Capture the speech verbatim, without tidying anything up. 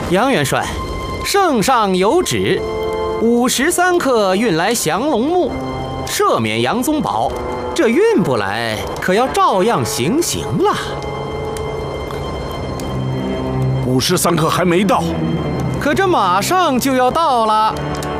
杨元帅，圣上有旨，五时三刻运来降龙木，赦免杨宗保。这运不来，可要照样行刑了。 五时三刻还没到， 可这马上就要到了。